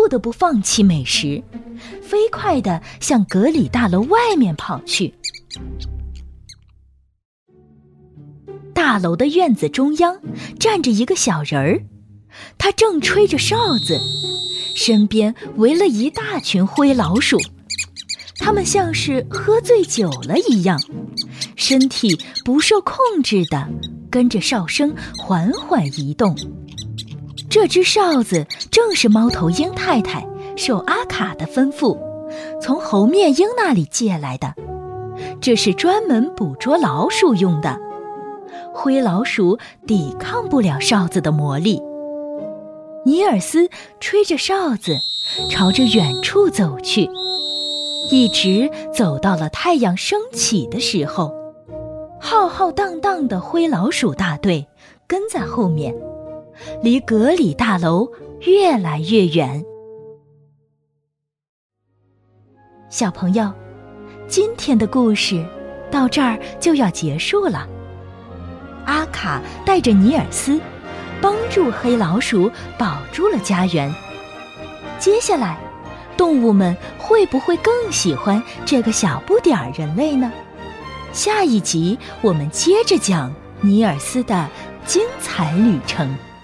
不得不放弃美食，飞快地向阁里大楼外面跑去。大楼的院子中央站着一个小人儿，他正吹着哨子，身边围了一大群灰老鼠，他们像是喝醉酒了一样，身体不受控制地跟着哨声缓缓移动。这只哨子正是猫头鹰太太受阿卡的吩咐，从猴面鹰那里借来的，这是专门捕捉老鼠用的。灰老鼠抵抗不了哨子的魔力。尼尔斯吹着哨子朝着远处走去，一直走到了太阳升起的时候，浩浩荡荡的灰老鼠大队跟在后面，离阁里大楼越来越远。小朋友，今天的故事到这儿就要结束了。阿卡带着尼尔斯帮助黑老鼠保住了家园。接下来，动物们会不会更喜欢这个小不点儿人类呢？下一集我们接着讲尼尔斯的精彩旅程。